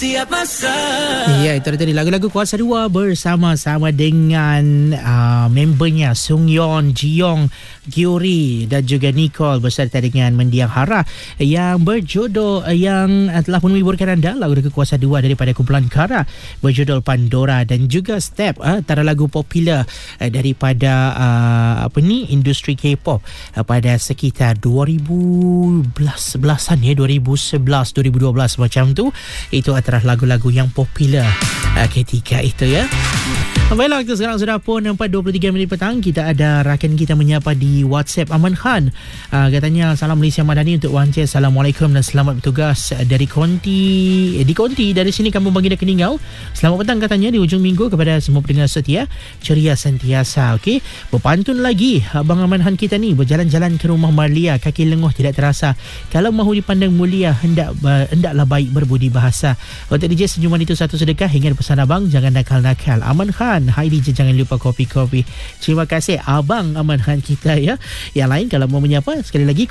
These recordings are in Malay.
Tiap masa. Ya, itu tadi lagu-lagu Kuasa 2 bersama-sama dengan membernya Sung Yeon, Ji-young, Gyuri dan juga Nicole beserta dengan Mendiang Hara yang berjudul yang telah pun menghiburkan anda lagu-lagu Kuasa 2 daripada kumpulan Kara berjudul Pandora dan juga Step, antara lagu popular daripada industri K-pop pada sekitar 2011-an ya, 2011 2012 macam tu. Itu antara lagu-lagu yang popular ketika itu ya. Baiklah, kita sekarang sudah pun 4.23 minit petang. Kita ada rakan kita menyapa di WhatsApp, Aman Khan. Katanya salam Malaysia Madani untuk Wan Cik. Assalamualaikum dan selamat bertugas dari Konti. Di Konti, dari sini Kampung Baginda Keningau. Selamat petang katanya di hujung minggu kepada semua pendengar setia. Ceria sentiasa. Okey, berpantun lagi Abang Aman Khan kita ni berjalan-jalan ke rumah Marlia. Kaki lenguh tidak terasa. Kalau mahu dipandang mulia, hendaklah baik berbudi bahasa. Untuk DJ senyuman itu satu sedekah. Hingga pesan abang, jangan nakal-nakal. Aman Khan. Hai DJ, jangan lupa kopi-kopi. Terima kasih Abang Aman Khan kita ya. Yang lain kalau mau menyapa, sekali lagi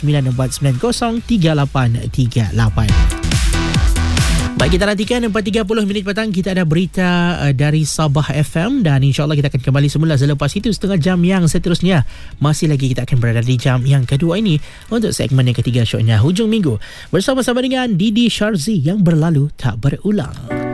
0194903838. Baik, kita nantikan 4.30 minit petang kita ada berita dari Sabah FM dan insyaAllah kita akan kembali semula selepas itu setengah jam yang seterusnya. Masih lagi kita akan berada di jam yang kedua ini untuk segmen yang ketiga syoknya Hujung Minggu bersama-sama dengan Didi Sharzi yang berlalu tak berulang.